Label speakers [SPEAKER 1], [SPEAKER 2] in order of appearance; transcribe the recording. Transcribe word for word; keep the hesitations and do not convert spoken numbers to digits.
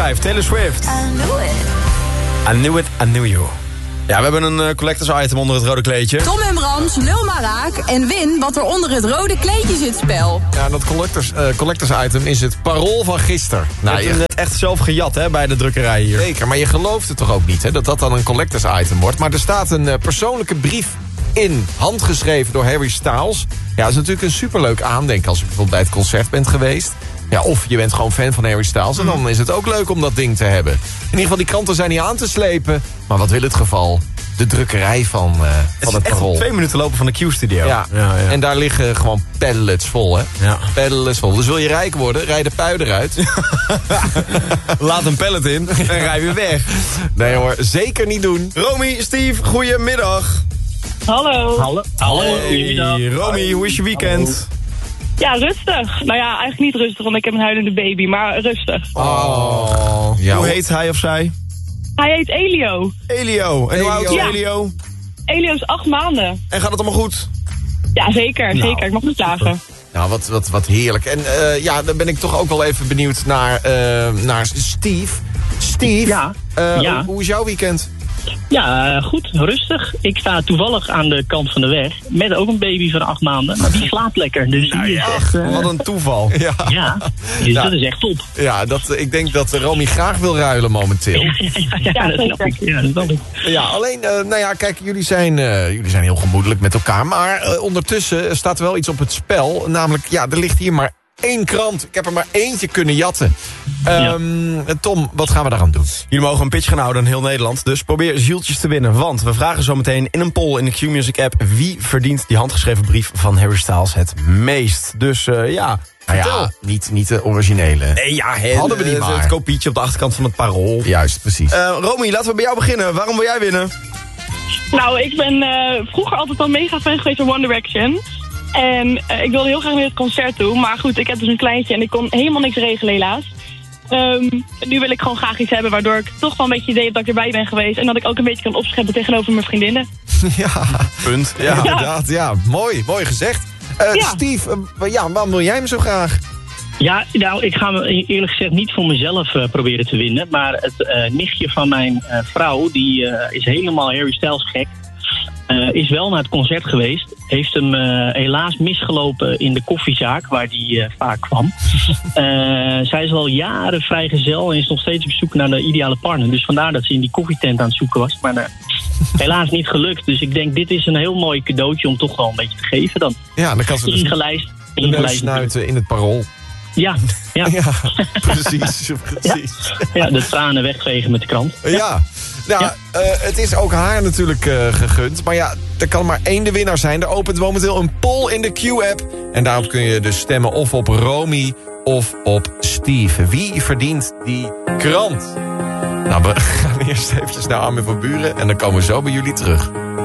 [SPEAKER 1] schijf, Taylor Swift.
[SPEAKER 2] I knew it.
[SPEAKER 1] I knew it, I knew you. Ja, we hebben een uh, collectors item onder het rode kleedje.
[SPEAKER 3] Tom en Brams, lul maar raak en win wat er onder het rode kleedje zit spel.
[SPEAKER 4] Ja, dat collectors, uh, collectors item is het parool van gisteren.
[SPEAKER 1] Nou, je hebt het echt zelf gejat, hè, bij de drukkerij hier.
[SPEAKER 4] Zeker, maar je gelooft het toch ook niet, hè, dat dat dan een collectors item wordt. Maar er staat een uh, persoonlijke brief in, handgeschreven door Harry Styles. Ja, dat is natuurlijk een superleuk aandenken als je bijvoorbeeld bij het concert bent geweest. Ja, of je bent gewoon fan van Harry Styles en dan is het ook leuk om dat ding te hebben. In ieder geval, die kranten zijn niet aan te slepen. Maar wat wil het geval? De drukkerij van, uh, van het, het parool.
[SPEAKER 1] Twee minuten lopen van de Q-studio.
[SPEAKER 4] Ja. Ja, ja, en daar liggen gewoon pallets vol, hè?
[SPEAKER 1] Ja.
[SPEAKER 4] Pallets vol. Dus wil je rijk worden, rij de pui eruit.
[SPEAKER 1] Laat een pallet in en rij weer weg.
[SPEAKER 4] Nee hoor, zeker niet doen.
[SPEAKER 1] Romy, Steve, goedemiddag.
[SPEAKER 5] Hallo.
[SPEAKER 6] Hallo. Hallo.
[SPEAKER 1] Hey, Romy, hoe is je weekend?
[SPEAKER 5] Hallo. Ja, rustig. Nou ja, eigenlijk niet rustig, want ik heb een huilende baby, maar rustig.
[SPEAKER 1] Oh. Ja, hoe heet hij of zij?
[SPEAKER 5] Hij heet Elio.
[SPEAKER 1] Elio. En hoe oud is
[SPEAKER 5] ja.
[SPEAKER 1] Elio?
[SPEAKER 5] Elio is acht maanden.
[SPEAKER 1] En gaat het allemaal goed?
[SPEAKER 5] Ja, zeker. Nou, zeker. Ik mag niet klagen.
[SPEAKER 4] Nou, wat, wat, wat heerlijk. En uh, ja, dan ben ik toch ook wel even benieuwd naar, uh, naar Steve. Steve,
[SPEAKER 6] ja.
[SPEAKER 4] Uh,
[SPEAKER 6] ja.
[SPEAKER 4] Hoe, hoe is jouw weekend?
[SPEAKER 6] Ja, goed, rustig. Ik sta toevallig aan de kant van de weg met ook een baby van acht maanden. Maar die slaapt lekker. Dus
[SPEAKER 1] nou,
[SPEAKER 6] die
[SPEAKER 1] ja,
[SPEAKER 6] is echt, uh...
[SPEAKER 1] wat een toeval.
[SPEAKER 6] Ja, ja dus ja. dat is echt top.
[SPEAKER 4] Ja, dat, ik denk dat Romy graag wil ruilen momenteel.
[SPEAKER 6] Ja, ja, ja, ja, dat snap ik. Ja, dat snap ik.
[SPEAKER 4] Ja, alleen, uh, nou ja, kijk, jullie zijn, uh, jullie zijn heel gemoedelijk met elkaar. Maar uh, ondertussen staat er wel iets op het spel. Namelijk, ja, er ligt hier maar één krant. Ik heb er maar eentje kunnen jatten. Um, ja. Tom, wat gaan we daaraan doen?
[SPEAKER 1] Jullie mogen een pitch gaan houden in heel Nederland. Dus probeer zieltjes te winnen. Want we vragen zo meteen in een poll in de Q-Music app... wie verdient die handgeschreven brief van Harry Styles het meest. Dus uh, ja,
[SPEAKER 4] nou ja, niet, niet de originele.
[SPEAKER 1] Nee, ja, he,
[SPEAKER 4] hadden we niet maar.
[SPEAKER 1] Het kopietje op de achterkant van het parool.
[SPEAKER 4] Juist, precies.
[SPEAKER 1] Uh, Romy, laten we bij jou beginnen. Waarom wil jij winnen?
[SPEAKER 5] Nou, ik ben uh, vroeger altijd al mega fan geweest van One Direction... En uh, ik wilde heel graag naar het concert toe. Maar goed, ik heb dus een kleintje en ik kon helemaal niks regelen helaas. Um, nu wil ik gewoon graag iets hebben waardoor ik toch wel een beetje idee heb dat ik erbij ben geweest. En dat ik ook een beetje kan opscheppen tegenover mijn vriendinnen.
[SPEAKER 4] Ja,
[SPEAKER 1] punt. Ja,
[SPEAKER 4] ja. Inderdaad. Ja, mooi. Mooi gezegd. Uh, ja. Steve, uh, ja, waarom wil jij hem zo graag?
[SPEAKER 6] Ja, nou, ik ga me eerlijk gezegd niet voor mezelf uh, proberen te winnen. Maar het uh, nichtje van mijn uh, vrouw, die uh, is helemaal Harry Styles gek. Uh, is wel naar het concert geweest. Heeft hem uh, helaas misgelopen in de koffiezaak waar hij uh, vaak kwam. Uh, zij is al jaren vrijgezel en is nog steeds op zoek naar de ideale partner. Dus vandaar dat ze in die koffietent aan het zoeken was. Maar uh, helaas niet gelukt. Dus ik denk, dit is een heel mooi cadeautje om toch wel een beetje te geven dan.
[SPEAKER 4] Ja, dan kan ze dus
[SPEAKER 6] ingelijst.
[SPEAKER 4] De neus snuiten in het parool.
[SPEAKER 6] Ja, ja.
[SPEAKER 4] ja precies. precies.
[SPEAKER 6] Ja, de tranen wegvegen met de krant.
[SPEAKER 4] Ja. Nou, ja. uh, het is ook haar natuurlijk uh, gegund. Maar ja, er kan maar één de winnaar zijn. Er opent momenteel een poll in de Q-app. En daarop kun je dus stemmen of op Romy of op Steve. Wie verdient die krant? Nou, we gaan eerst eventjes naar Armin van Buuren. En dan komen we zo bij jullie terug.